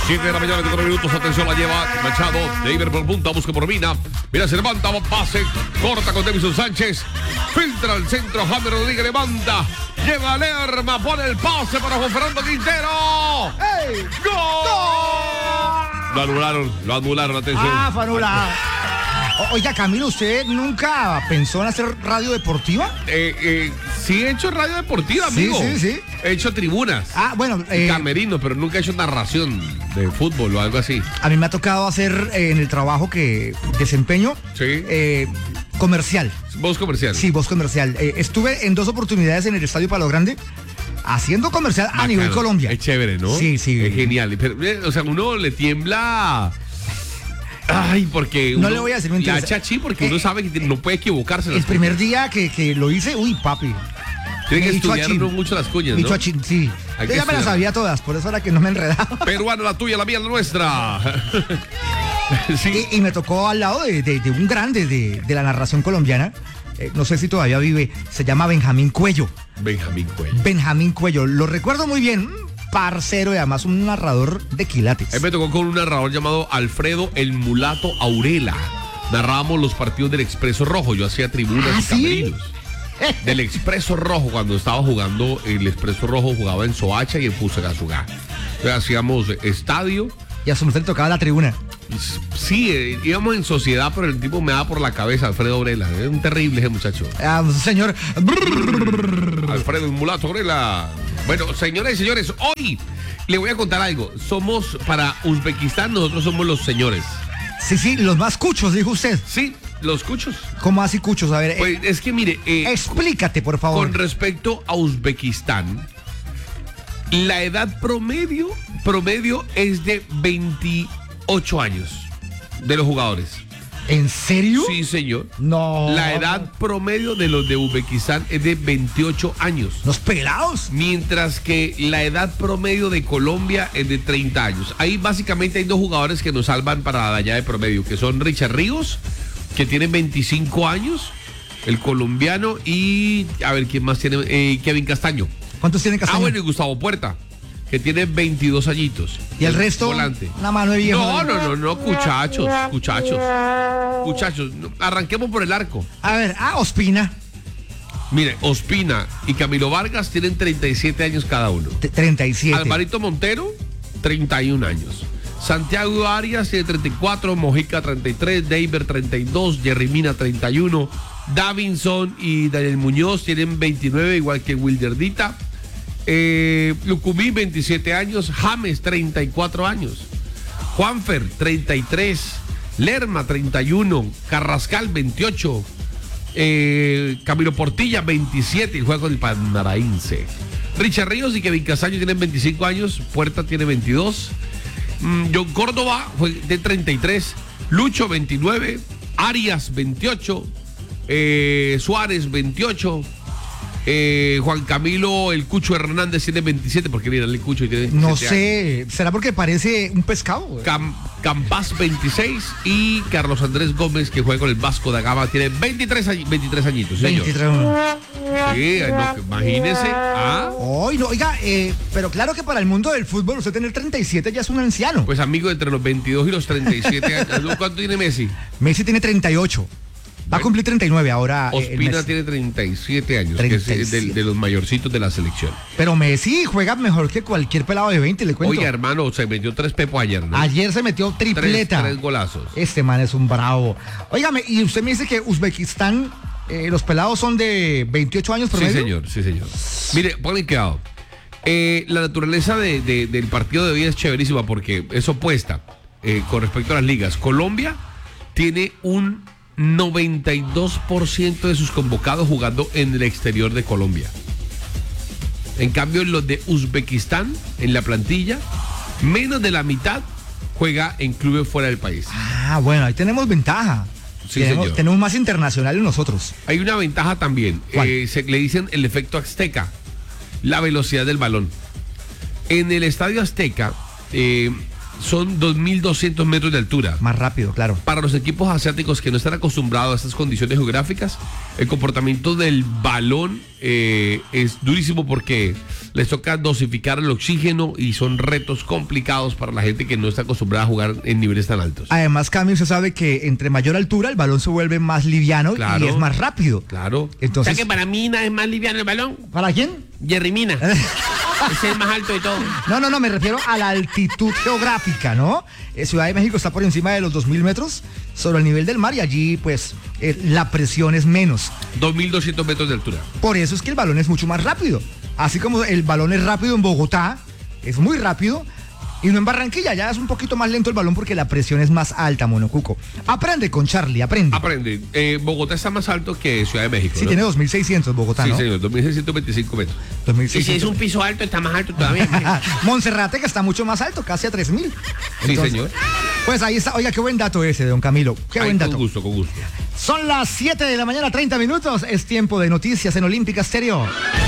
7 de la mañana, 4 minutos. Atención, la lleva Machado. David por punta, busca por Mina. Mira, se levanta, pase. Corta con Davison Sánchez. Filtra al centro. Jaime Rodríguez levanta. Llega Lerma. Pone el pase para Juan Fernando Quintero. ¡Ey! ¡Gol! Lo anularon, atención. Fue anulado. Oiga, Camilo, ¿usted nunca pensó en hacer radio deportiva? Sí he hecho radio deportiva, amigo. Sí. He hecho tribunas. Bueno. Camerino, pero nunca he hecho narración de fútbol o algo así. A mí me ha tocado hacer en el trabajo que desempeño. Sí. Comercial. Voz comercial. Sí, voz comercial. Estuve en 2 oportunidades en el Estadio Palo Grande haciendo comercial a nivel Colombia. Es chévere, ¿no? Sí. Es genial. Pero, o sea, uno le tiembla. Ay, porque no le voy a decir mentiras. La chachi, porque uno sabe que no puede equivocarse. El primer día que lo hice, papi. Tiene que estudiar mucho las cuñas, ¿no? Sí. Yo ya me las sabía todas, por eso era que no me enredaba. Peruana la tuya, la mía, la nuestra. Sí. Y me tocó al lado de un grande de la narración colombiana. No sé si todavía vive. Se llama Benjamín Cuello. Benjamín Cuello. Lo recuerdo muy bien. Parcero y además un narrador de quilates. Él me tocó con un narrador llamado Alfredo el Mulato Aurela. Narrábamos los partidos del Expreso Rojo. Yo hacía tribunas y camerinos. Del Expreso Rojo, cuando estaba jugando el Expreso Rojo, jugaba en Soacha y en Fusagasugá. Entonces hacíamos estadio. Y a su mujer tocaba la tribuna. Sí, íbamos en sociedad, pero el tipo me daba por la cabeza, Alfredo Aurela. Es un terrible ese muchacho. Señor. Alfredo el Mulato Aurela. Bueno, señoras y señores, hoy le voy a contar algo. Para Uzbekistán, nosotros somos los señores. Sí, los más cuchos, dijo usted. Sí, los cuchos. ¿Cómo así cuchos? A ver. Pues es que mire. Explícate, por favor. Con respecto a Uzbekistán, la edad promedio es de 28 años de los jugadores. ¿En serio? Sí, señor. No. La edad promedio de los de Uzbekistán es de 28 años. ¿Los pelados? Mientras que la edad promedio de Colombia es de 30 años. Ahí básicamente hay 2 jugadores que nos salvan para la llave promedio, que son Richard Ríos, que tiene 25 años, el colombiano, y a ver, ¿quién más tiene? Kevin Castaño. ¿Cuántos tiene Castaño? Bueno, y Gustavo Puerta, que tiene 22 añitos. ¿Y el resto? Volante. Una mano de viejo. No, muchachos. Arranquemos por el arco. A ver, Ospina. Mire, Ospina y Camilo Vargas tienen 37 años cada uno. 37. Alvarito Montero, 31 años. Santiago Arias tiene 34, Mojica 33, David 32, Jerry Mina 31, Davinson y Daniel Muñoz tienen 29, igual que Wilderdita. Lucumí 27 años, James 34 años, Juanfer 33, Lerma 31, Carrascal 28, Camilo Portilla 27 y juega con el Panaraense. Richard Ríos y Kevin Castaño tienen 25 años, Puerta tiene 22, John Córdoba fue de 33, Lucho 29, Arias 28, Suárez 28, Juan Camilo el Cucho Hernández tiene 27, porque mira el Cucho tiene 27 No sé, años. ¿Será porque parece un pescado? Campas 26 y Carlos Andrés Gómez, que juega con el Vasco da Gama, tiene 23 añitos, señor. 23. Sí, imagínese. Oiga, pero claro que para el mundo del fútbol usted tener 37 ya es un anciano. Pues amigo, entre los 22 y los 37 años. ¿Cuánto tiene Messi? Messi tiene 38. Va a cumplir 39 ahora. Ospina tiene 37 años, 37. Que es de los mayorcitos de la selección. Pero Messi juega mejor que cualquier pelado de 20, le cuento. Oye, hermano, se metió 3 pepos ayer, ¿no? Ayer se metió tripleta. 3 golazos. Este man es un bravo. Óigame, y usted me dice que Uzbekistán, los pelados son de 28 años promedio. Sí, señor. Mire, ponle cuidado. La naturaleza del partido de hoy es chéverísima porque es opuesta con respecto a las ligas. Colombia tiene un 92% de sus convocados jugando en el exterior de Colombia. En cambio, los de Uzbekistán, en la plantilla, menos de la mitad juega en clubes fuera del país. Bueno, ahí tenemos ventaja. Sí, tenemos más internacionales nosotros. Hay una ventaja también. Le dicen el efecto Azteca, la velocidad del balón. En el Estadio Azteca, son 2.200 metros de altura. Más rápido, claro. Para los equipos asiáticos que no están acostumbrados a estas condiciones geográficas, el comportamiento del balón es durísimo porque les toca dosificar el oxígeno y son retos complicados para la gente que no está acostumbrada a jugar en niveles tan altos. Además, Cami, usted sabe que entre mayor altura el balón se vuelve más liviano, claro, y es más rápido. Claro. Entonces, o sea que para Mina es más liviano el balón. ¿Para quién? Jerry Mina. Es el más alto de todo. No, me refiero a la altitud geográfica, ¿no? Ciudad de México está por encima de los 2.000 metros sobre el nivel del mar y allí, pues, la presión es menos. 2.200 metros de altura. Por eso es que el balón es mucho más rápido. Así como el balón es rápido en Bogotá, es muy rápido. Y no en Barranquilla, ya es un poquito más lento el balón porque la presión es más alta, Monocuco. Aprende con Charlie, aprende. Aprende. Bogotá está más alto que Ciudad de México, sí, ¿no? Tiene 2.600 Bogotá, ¿no? Sí, señor, 2.625 metros. 2.600. Y si es un piso alto, está más alto todavía. Monserrate, que está mucho más alto, casi a 3.000. Sí, señor. Pues ahí está. Oiga, qué buen dato ese, don Camilo. Qué buen dato. Con gusto, con gusto. Son las 7 de la mañana, 30 minutos. Es tiempo de noticias en Olímpica Estéreo.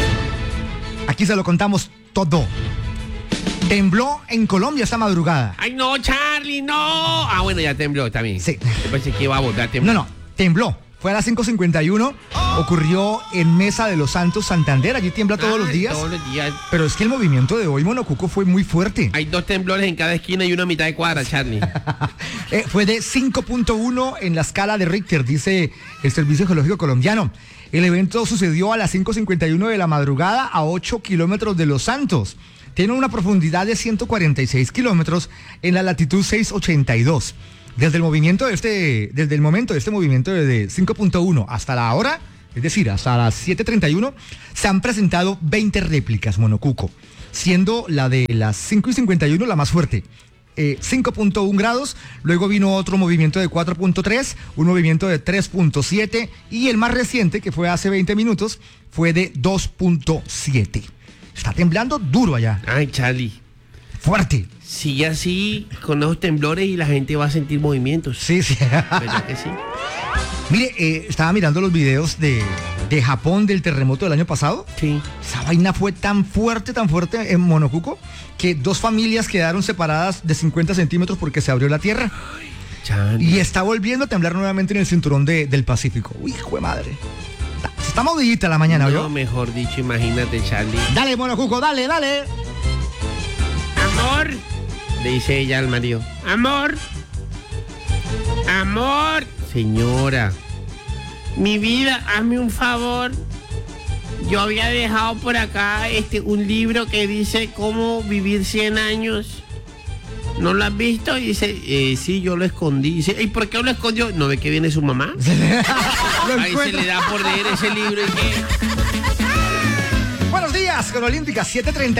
Aquí se lo contamos todo. Tembló en Colombia esta madrugada. Ay, no, Charlie, no. Ah, bueno, ya tembló, está bien. Sí. Yo pensé que iba a botar, tembló. No, tembló. Fue a las 5:51. Ocurrió en Mesa de los Santos, Santander. Allí tiembla todos los días. Todos los días. Pero es que el movimiento de hoy, Monocuco, fue muy fuerte. Hay 2 temblores en cada esquina y una a mitad de cuadra, Charlie. Fue de 5.1 en la escala de Richter, dice el Servicio Geológico Colombiano. El evento sucedió a las 5:51 de la madrugada a 8 kilómetros de Los Santos. Tiene una profundidad de 146 kilómetros en la latitud 682. Desde el momento de este movimiento de 5.1 hasta la hora, es decir, hasta las 7:31, se han presentado 20 réplicas, Monocuco, siendo la de las 5:51 la más fuerte. 5.1 grados, luego vino otro movimiento de 4.3, un movimiento de 3.7 y el más reciente, que fue hace 20 minutos, fue de 2.7. Está temblando duro allá. Ay, Charlie. Fuerte. Sigue así con esos temblores y la gente va a sentir movimientos. Sí. ¿Verdad que sí? Mire, estaba mirando los videos de Japón del terremoto del año pasado. Sí. Esa vaina fue tan fuerte en Monocuco, que 2 familias quedaron separadas de 50 centímetros porque se abrió la tierra. Ay, Charlie. Y está volviendo a temblar nuevamente en el cinturón del Pacífico. Uy, hijo de madre. Está movidita la mañana, ¿no? No, mejor dicho, imagínate, Charlie. Dale, Monocuco, dale. Amor, le dice ella al marido. Amor. Señora, mi vida, hazme un favor. Yo había dejado por acá un libro que dice cómo vivir 100 años. ¿No lo has visto? Y dice, sí, yo lo escondí. Dice, ¿y por qué lo escondió? ¿No ve que viene su mamá? Ahí se le da por leer ese libro y que... Buenos días, con Olímpica 7:30.